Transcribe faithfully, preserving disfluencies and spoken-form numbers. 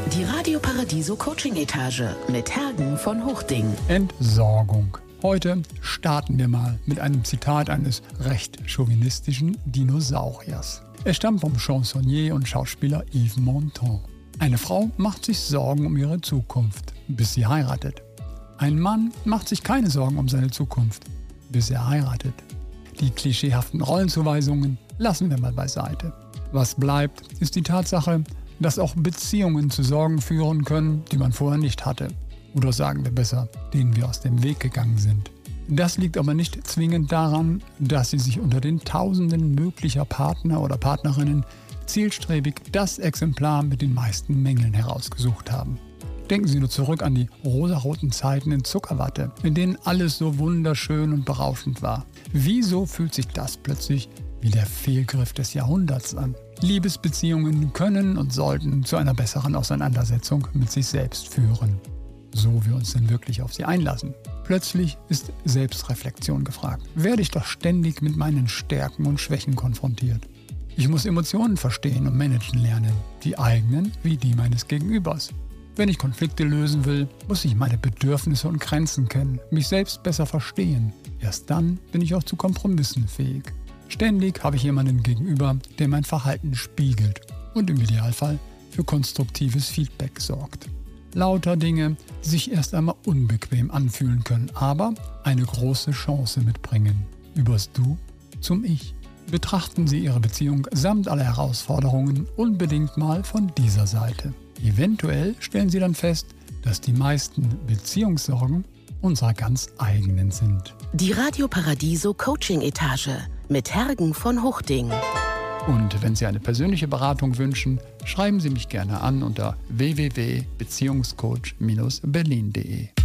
Die Radio Paradiso Coaching Etage mit Hergen von Huchting. Entsorgung. Heute starten wir mal mit einem Zitat eines recht chauvinistischen Dinosauriers. Es stammt vom Chansonnier und Schauspieler Yves Montand. Eine Frau macht sich Sorgen um ihre Zukunft, bis sie heiratet. Ein Mann macht sich keine Sorgen um seine Zukunft, bis er heiratet. Die klischeehaften Rollenzuweisungen lassen wir mal beiseite. Was bleibt, ist die Tatsache, dass auch Beziehungen zu Sorgen führen können, die man vorher nicht hatte. Oder sagen wir besser, denen wir aus dem Weg gegangen sind. Das liegt aber nicht zwingend daran, dass Sie sich unter den Tausenden möglicher Partner oder Partnerinnen zielstrebig das Exemplar mit den meisten Mängeln herausgesucht haben. Denken Sie nur zurück an die rosaroten Zeiten in Zuckerwatte, in denen alles so wunderschön und berauschend war. Wieso fühlt sich das plötzlich wie der Fehlgriff des Jahrhunderts an? Liebesbeziehungen können und sollten zu einer besseren Auseinandersetzung mit sich selbst führen. So wir uns denn wirklich auf sie einlassen. Plötzlich ist Selbstreflexion gefragt. Werde ich doch ständig mit meinen Stärken und Schwächen konfrontiert. Ich muss Emotionen verstehen und managen lernen, die eigenen wie die meines Gegenübers. Wenn ich Konflikte lösen will, muss ich meine Bedürfnisse und Grenzen kennen, mich selbst besser verstehen. Erst dann bin ich auch zu Kompromissen fähig. Ständig habe ich jemanden gegenüber, der mein Verhalten spiegelt und im Idealfall für konstruktives Feedback sorgt. Lauter Dinge, die sich erst einmal unbequem anfühlen können, aber eine große Chance mitbringen. Übers Du zum Ich. Betrachten Sie Ihre Beziehung samt aller Herausforderungen unbedingt mal von dieser Seite. Eventuell stellen Sie dann fest, dass die meisten Beziehungssorgen unserer ganz eigenen sind. Die Radio Paradiso Coaching Etage mit Hergen von Huchting. Und wenn Sie eine persönliche Beratung wünschen, schreiben Sie mich gerne an unter w w w punkt beziehungscoach Bindestrich berlin punkt de.